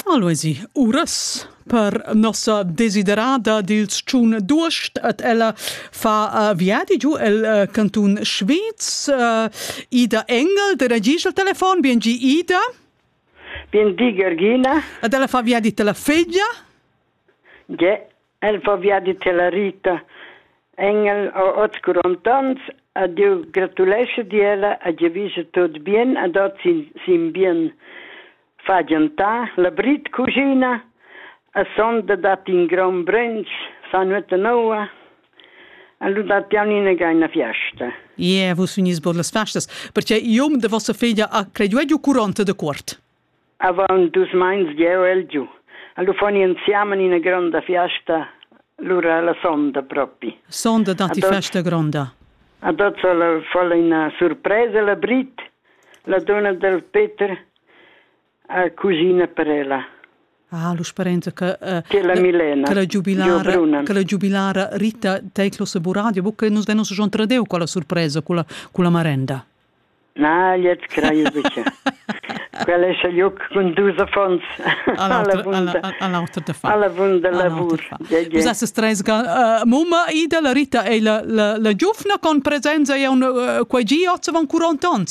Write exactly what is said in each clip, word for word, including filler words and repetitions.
Aloisi, uras per nostra desiderada dils tschun duost at ella fa uh, viadi giù el uh, cantun Schweiz uh, Ida Engel de regisce il telefon bien gi Ida bien di Gergina ad ella fa viadi te la figlia ja el fa viadi te la Rita Engel o ot quarantans a Dio gratulesce di ella a divise tot bien a dot sin sin bien fa giantà la Brit cugina a sonda dat in Gran Branch san met noa a lu dat pianina gaina fiesta. Ja, vos finis bod las festas, perché io de vostra figlia a credo giù quaranta de quart. Avon dus mains geo el giù. A lu foni insieme in una grande fiesta lura la sonda propi. Sonda dati festa gronda. A dot la folla una sorpresa la Brit, la donna del Peter, a cugina per ella. Ah, lo sperento che uh, che la Milena, che la giubilare, che la giubilare Rita Teclos Buradio, che non sveno già tradeu con la sorpresa, con la, con la merenda. No, jetzt creio che quella è io con due fons all'altra da fa. Alla vunda lavoro. Cosa se stresa mamma Ida la Rita e la la la giovna con presenza e un quei giozza van quaranta anni.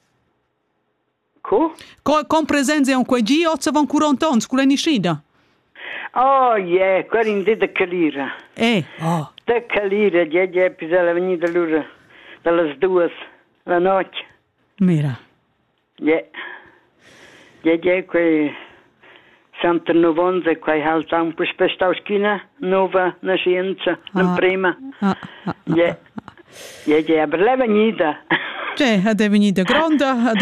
Co? Con presenza e un quei giozza van quaranta anni, quella niscida. Oh, yeah, quella in de calira. Eh, oh. De calira, ja ja pisala venida lura dalle due la notte. Mira. Ja. Ja ja quei Santa Novonza quei halta un po' spestauschina nova nascenza, la prima. Ja. Ja ja, aber la venida. Cioè, è venuta grande,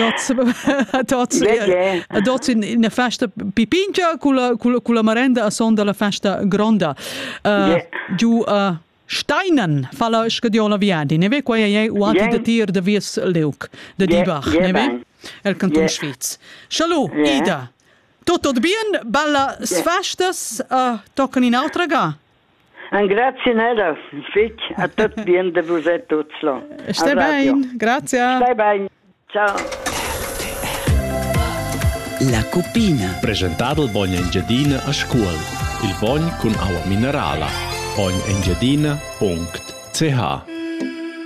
adoz in una festa pipincia con la, con la, con la merenda a son della festa grande. Uh, yeah. Giù a Steinen fa la scadiola viadi, ne ve qua è uanti de tir de vies leuk, de yeah. Dibach, yeah, ne ve? El canton yeah. Schweiz. Shalom, yeah. Ida. Tutto bien, bella yeah. festas, uh, toccano in altra ga. Un grazie nera, fic, a tot bien de vous et tots là. Stai bene, grazie. Stai bene, ciao. La Cupina. Presentato il Vogna Engiadina a scuola. Il Vogna con acqua minerale. vogna engiadina punto c h